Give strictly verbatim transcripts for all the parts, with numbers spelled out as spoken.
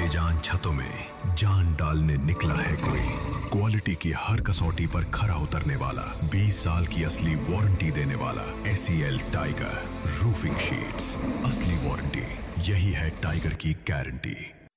बेजान छतों में जान डालने निकला है कोई। क्वालिटी की हर कसौटी पर खरा उतरने वाला, बीस साल की असली वारंटी देने वाला एसीएल टाइगर रूफिंग शीट्स। असली वारंटी, यही है टाइगर की गारंटी।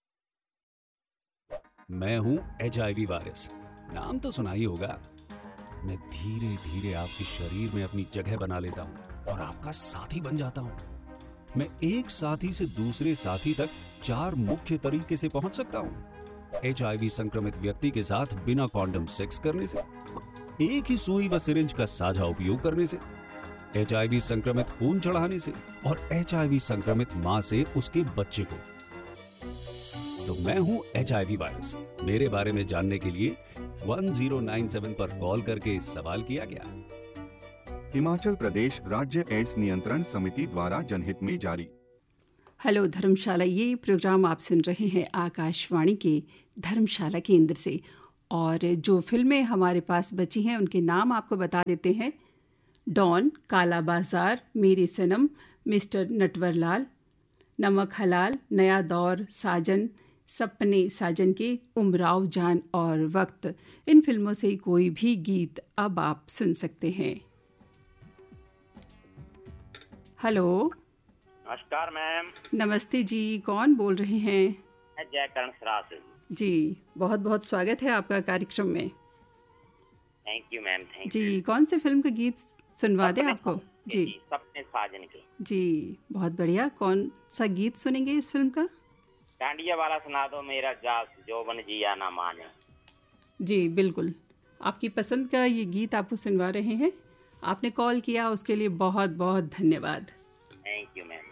मैं हूं एचआईवी वायरस, नाम तो सुना ही होगा। मैं धीरे धीरे आपके शरीर में अपनी जगह बना लेता हूं और आपका साथी बन जाता हूं। मैं एक साथी से दूसरे साथी तक चार मुख्य तरीके से पहुंच सकता हूं। एचआईवी संक्रमित व्यक्ति के साथ बिना कॉन्डम सेक्स करने से, एक ही सुई व सिरिंज का साझा उपयोग करने से, एचआईवी संक्रमित खून चढ़ाने से और एचआईवी संक्रमित मां से उसके बच्चे को। तो मैं हूं एचआईवी वायरस। मेरे बारे में जानने के लिए एक ज़ीरो नौ सात पर कॉल करके सवाल किया गया। हिमाचल प्रदेश राज्य एड्स नियंत्रण समिति द्वारा जनहित में जारी। हेलो धर्मशाला, ये प्रोग्राम आप सुन रहे हैं आकाशवाणी के धर्मशाला केंद्र से। और जो फिल्में हमारे पास बची हैं उनके नाम आपको बता देते हैं। डॉन, काला बाजार, मेरे सनम, मिस्टर नटवरलाल, नमक हलाल, नया दौर, साजन, सपने साजन के, उमराव जान और वक्त। इन फिल्मों से कोई भी गीत अब आप सुन सकते हैं। हेलो, नमस्कार मैम। नमस्ते जी, कौन बोल रहे हैं? मैं जयकरण सरास से। जी, बहुत बहुत स्वागत है आपका कार्यक्रम में। थैंक यू मैम, थैंक जी, कौन से फिल्म का गीत सुनवा दें आपको? जी, सपने साजन के। जी, बहुत बढ़िया। कौन सा गीत सुनेंगे इस फिल्म का? डांडिया वाला सुना दो, मेरा जास जोबन जिया ना माने। जी बिल्कुल, आपकी पसंद का ये गीत आपको सुनवा रहे हैं। आपने कॉल किया उसके लिए बहुत बहुत धन्यवाद। Thank you ma'am.